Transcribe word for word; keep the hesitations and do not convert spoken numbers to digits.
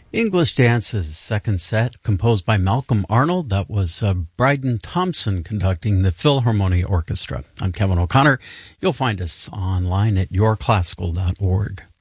English Dance's second set, composed by Malcolm Arnold. That was uh, Bryden Thompson conducting the Philharmonia Orchestra. I'm Kevin O'Connor. You'll find us online at your classical dot org.